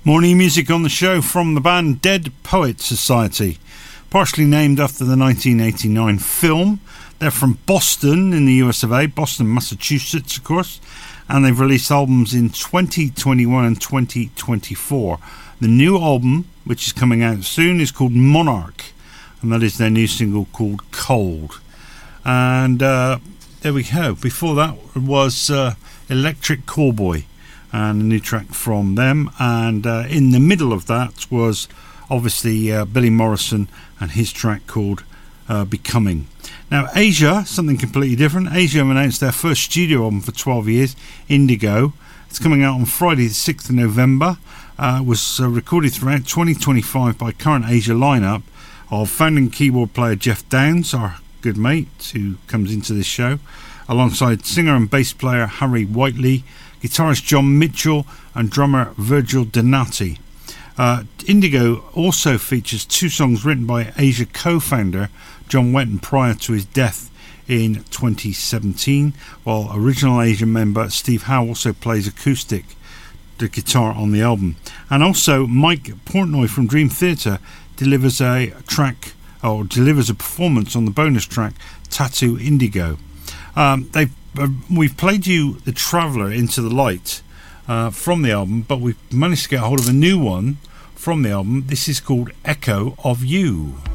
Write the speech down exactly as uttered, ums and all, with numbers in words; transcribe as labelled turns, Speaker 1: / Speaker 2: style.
Speaker 1: Morning music on the show from the band Dead Poets Society, partially named after the nineteen eighty-nine film. They're from Boston in the U S of A, Boston, Massachusetts, of course, and they've released albums in twenty twenty-one and twenty twenty-four. The new album, which is coming out soon, is called Monarch, and that is their new single called Cold. And uh, there we go. Before that was uh, Electric Callboy, and a new track from them, and uh, in the middle of that was obviously uh, Billy Morrison and his track called uh, Becoming. Now Asia, something completely different. Asia have announced their first studio album for twelve years, Indigo. It's coming out on Friday the sixth of November. Uh, it was uh, recorded throughout twenty twenty-five by current Asia lineup of founding keyboard player Jeff Downs, our good mate who comes into this show, alongside singer and bass player Harry Whiteley, guitarist John Mitchell and drummer Virgil Donati. Uh, Indigo also features two songs written by Asia co-founder John Wetton prior to his death in twenty seventeen, while original Asia member Steve Howe also plays acoustic the guitar on the album. And also Mike Portnoy from Dream Theater delivers a track or delivers a performance on the bonus track Tattoo Indigo. Um, they've Uh, we've played you The Traveller Into the Light uh, from the album, but we've managed to get a hold of a new one from the album. This is called Echo of You.